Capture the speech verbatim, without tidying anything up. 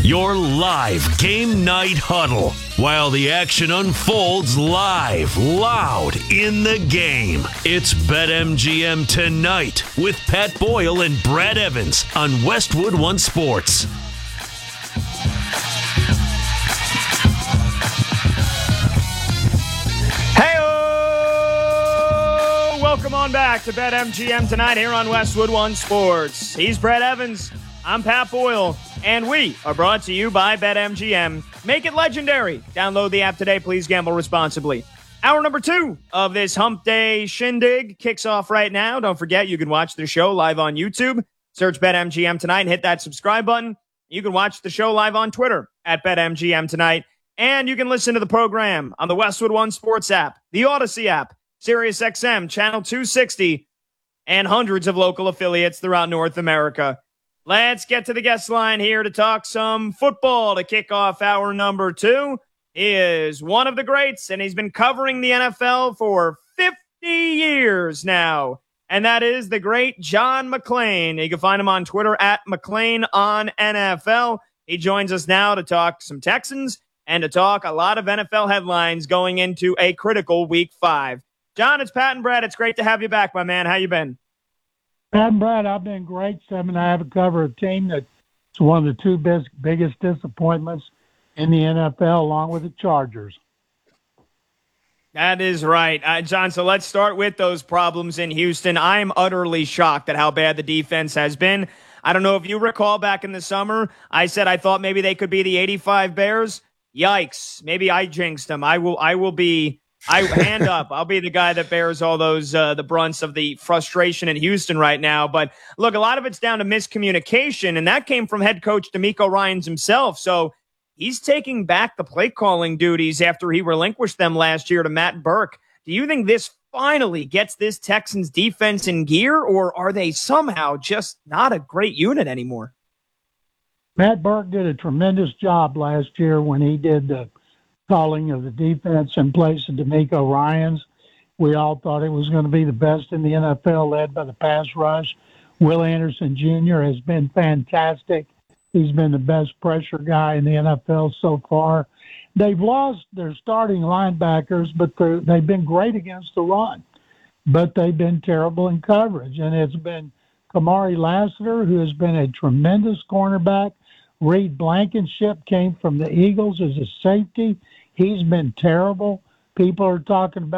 Your live game night huddle while the action unfolds live, loud in the game. It's BetMGM Tonight with Pat Boyle and Brad Evans on Westwood One Sports. Hey-o! Welcome on back to BetMGM Tonight here on Westwood One Sports. He's Brad Evans. I'm Pat Boyle. And we are brought to you by BetMGM. Make it legendary. Download the app today. Please gamble responsibly. Hour number two of this Hump Day shindig kicks off right now. Don't forget, you can watch the show live on YouTube. Search BetMGM Tonight and hit that subscribe button. You can watch the show live on Twitter at BetMGM Tonight. And you can listen to the program on the Westwood One Sports app, the Odyssey app, SiriusXM, Channel two sixty, and hundreds of local affiliates throughout North America. Let's get to the guest line here to talk some football to kick off hour number two. He is one of the greats, and he's been covering the N F L for fifty years now. And that is the great John McClain. You can find him on Twitter at McClain on N F L. He joins us now to talk some Texans and to talk a lot of N F L headlines going into a critical week five. John, it's Pat and Brad. It's great to have you back, my man. How you been? Pat and Brad, I've been great. Seven, I have to cover a team that's one of the two best, biggest disappointments in the N F L, along with the Chargers. That is right. Uh, John, so let's start with those problems in Houston. I'm utterly shocked at how bad the defense has been. I don't know if you recall back in the summer, I said I thought maybe they could be the eighty-five Bears. Yikes. Maybe I jinxed them. I will, I will be... I hand up. I'll be the guy that bears all those uh, the brunts of the frustration in Houston right now. But look, a lot of it's down to miscommunication, and that came from head coach DeMeco Ryans himself. So he's taking back the play calling duties after he relinquished them last year to Matt Burke. Do you think this finally gets this Texans defense in gear, or are they somehow just not a great unit anymore? Matt Burke did a tremendous job last year when he did the calling of the defense in place of DeMeco Ryans. We all thought it was going to be the best in the N F L, led by the pass rush. Will Anderson Junior has been fantastic. He's been the best pressure guy in the N F L so far. They've lost their starting linebackers, but they've been great against the run. But they've been terrible in coverage. And it's been Kamari Lassiter, who has been a tremendous cornerback. Reed Blankenship came from the Eagles as a safety. He's been terrible. People are talking about